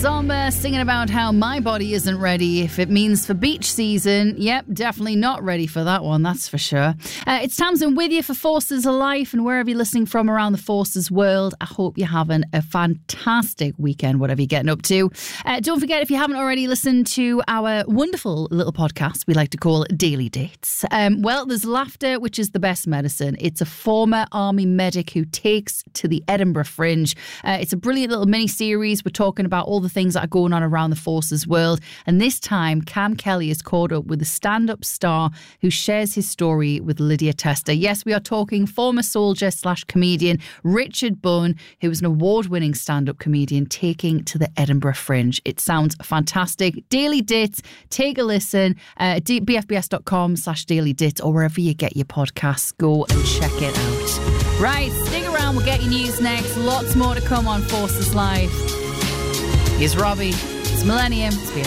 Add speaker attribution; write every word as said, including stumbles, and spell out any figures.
Speaker 1: Zomba singing about how my body isn't ready. If it means for beach season, yep, definitely not ready for that one, that's for sure. Uh, it's Tamsin with you for Forces of Life, and wherever you're listening from around the Forces world, I hope you're having a fantastic weekend, whatever you're getting up to. Uh, don't forget, if you haven't already listened to our wonderful little podcast we like to call Daily Dates, um, well, there's laughter, which is the best medicine. It's a former army medic who takes to the Edinburgh Fringe. Uh, it's a brilliant little mini-series. We're talking about all the things that are going on around the Forces world. And this time, Cam Kelly is caught up with a stand-up star who shares his story with Lydia Tester. Yes, we are talking former soldier slash comedian Richard Bunn, who is an award-winning stand-up comedian taking to the Edinburgh Fringe. It sounds fantastic. Daily Dates, take a listen. Uh, b f b s dot com slash daily dates or wherever you get your podcasts. Go and check it out. Right, stick around. We'll get your news next. Lots more to come on Forces Live. Here's Robbie. It's Millennium. It's